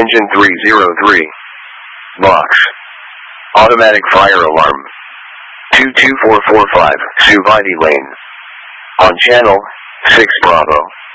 Engine 303. Box. Automatic fire alarm. 22445, Suvaiti Lane. On channel 6 Bravo.